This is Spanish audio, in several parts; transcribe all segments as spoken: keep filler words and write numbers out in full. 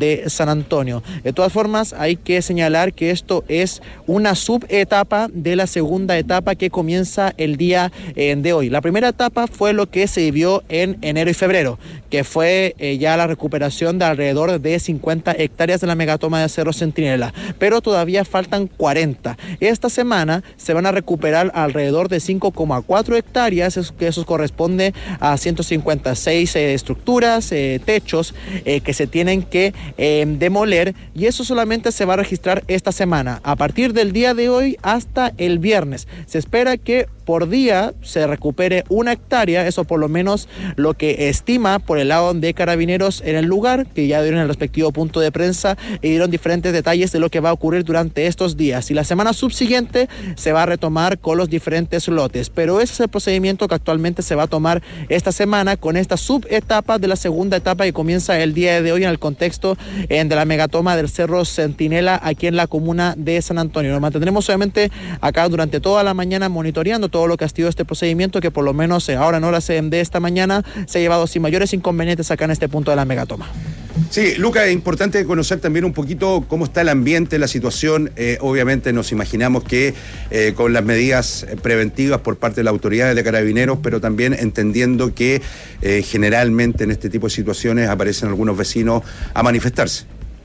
de San Antonio. De todas formas, hay que señalar que esto es una subetapa de la segunda etapa que comienza el día eh, de hoy. La primera etapa fue lo que se vivió en enero y febrero, que fue eh, ya la recuperación de alrededor de cincuenta hectáreas de la megatoma de Cerro Centinela, pero todavía faltan cuarenta. Esta semana se van a recuperar alrededor de cinco coma cuatro hectáreas, eso, que eso corresponde a ciento cincuenta y seis eh, estructuras, eh, techos eh, que se tienen que eh, demoler, y eso solamente se va a registrar esta semana. A partir del día de hoy hasta el viernes se espera que por día se recupere una hectárea, eso por lo menos lo que estima por el lado de Carabineros en el lugar, que ya dieron el respectivo punto de prensa y dieron diferentes detalles de lo que va a ocurrir durante estos días. Y la semana subsiguiente se va a retomar con los diferentes lotes, pero ese es el procedimiento que actualmente se va a tomar esta semana con esta subetapa de la segunda etapa que comienza el día de hoy en el contexto eh, de la megatoma del Cerro Centinela aquí en la comuna de San Antonio. Nos mantendremos obviamente acá durante toda la mañana monitoreando todo lo que ha sido este procedimiento, que por lo menos ahora en horas de esta mañana se ha llevado sin mayores inconvenientes acá en este punto de la megatoma. Sí, Luca, es importante conocer también un poquito cómo está el ambiente, la situación. Eh, obviamente nos imaginamos que eh, con las medidas preventivas por parte de las autoridades de Carabineros, pero también entendiendo que eh, generalmente en este tipo de situaciones aparecen algunos vecinos a manifestarse.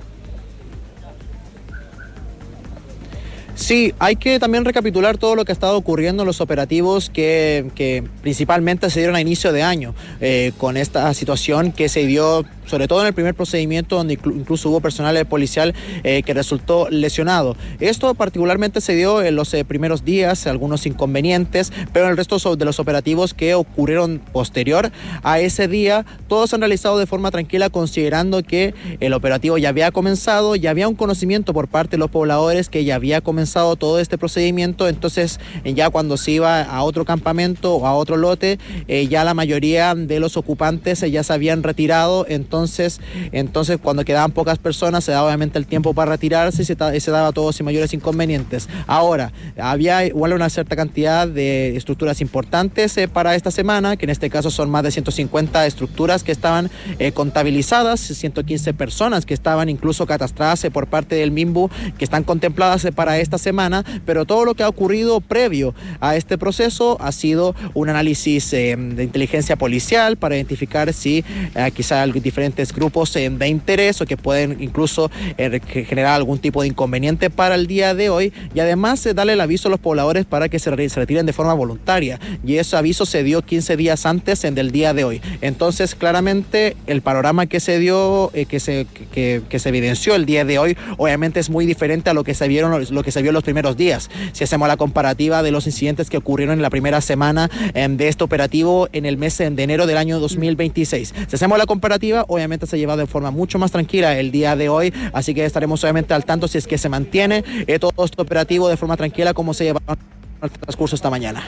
Sí, hay que también recapitular todo lo que ha estado ocurriendo en los operativos que, que principalmente se dieron a inicio de año, eh, con esta situación que se dio sobre todo en el primer procedimiento, donde incluso hubo personal policial eh, que resultó lesionado. Esto particularmente se dio en los eh, primeros días, algunos inconvenientes, pero en el resto de los operativos que ocurrieron posterior a ese día, todos se han realizado de forma tranquila, considerando que el operativo ya había comenzado, ya había un conocimiento por parte de los pobladores que ya había comenzado todo este procedimiento. Entonces ya cuando se iba a otro campamento o a otro lote, eh, ya la mayoría de los ocupantes eh, ya se habían retirado. Entonces Entonces, entonces cuando quedaban pocas personas se daba obviamente el tiempo para retirarse y se, y se daba todo sin mayores inconvenientes. Ahora, había igual una cierta cantidad de estructuras importantes eh, para esta semana, que en este caso son más de ciento cincuenta estructuras que estaban eh, contabilizadas, ciento quince personas que estaban incluso catastradas eh, por parte del MIMBU, que están contempladas eh, para esta semana, pero todo lo que ha ocurrido previo a este proceso ha sido un análisis eh, de inteligencia policial para identificar si eh, quizá algo diferente grupos eh, de interés o que pueden incluso eh, generar algún tipo de inconveniente para el día de hoy, y además eh, darle el aviso a los pobladores para que se, re se retiren de forma voluntaria, y ese aviso se dio quince días antes en del día de hoy. Entonces claramente el panorama que se dio, eh, que, se, que, que se evidenció el día de hoy obviamente es muy diferente a lo que se vieron lo que se vio en los primeros días. Si hacemos la comparativa de los incidentes que ocurrieron en la primera semana eh, de este operativo en el mes de enero del año dos mil veintiséis, si hacemos la comparativa, obviamente se ha llevado de forma mucho más tranquila el día de hoy, así que estaremos obviamente al tanto si es que se mantiene eh, todo este operativo de forma tranquila como se lleva el transcurso esta mañana.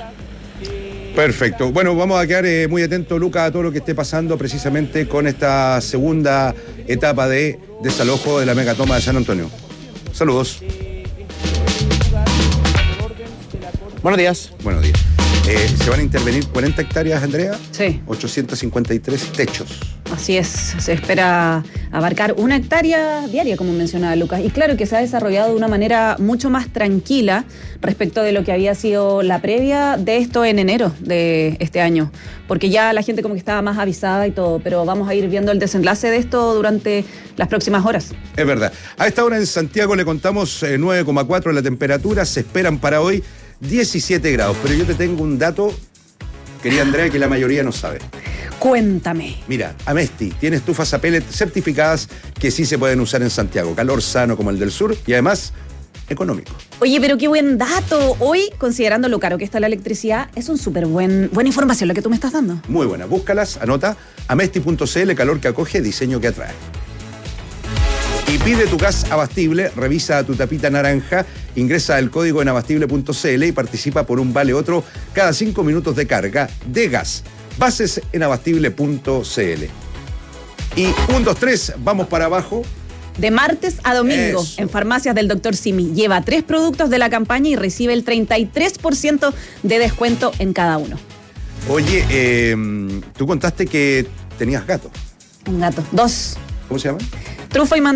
Perfecto. Bueno, vamos a quedar eh, muy atentos, Luca, a todo lo que esté pasando precisamente con esta segunda etapa de desalojo de la megatoma de San Antonio. Saludos. Buenos días. Buenos días. Eh, ¿Se van a intervenir cuarenta hectáreas, Andrea? Sí. ochocientos cincuenta y tres techos. Así es, se espera abarcar una hectárea diaria, como mencionaba Lucas. Y claro que se ha desarrollado de una manera mucho más tranquila respecto de lo que había sido la previa de esto en enero de este año. Porque ya la gente como que estaba más avisada y todo, pero vamos a ir viendo el desenlace de esto durante las próximas horas. Es verdad. A esta hora en Santiago le contamos eh, nueve coma cuatro la temperatura, se esperan para hoy diecisiete grados, pero yo te tengo un dato, querida Andrea, que la mayoría no sabe. Cuéntame. Mira, Amesti tiene estufas a pellet certificadas que sí se pueden usar en Santiago. Calor sano como el del sur y además económico. Oye, pero qué buen dato. Hoy, considerando lo caro que está la electricidad, es un súper buen, buena información la que tú me estás dando. Muy buena. Búscalas, anota, amesti punto cl, calor que acoge, diseño que atrae. Y pide tu gas abastible, revisa tu tapita naranja, ingresa el código en abastible punto cl y participa por un vale otro cada cinco minutos de carga de gas. Bases en abastible punto cl. Y un, dos, tres, vamos para abajo. De martes a domingo, Eso. en farmacias del doctor Simi. Lleva tres productos de la campaña y recibe el treinta y tres por ciento de descuento en cada uno. Oye, eh, tú contaste que tenías gato. Un gato. Dos. ¿Cómo se llama? Trufo y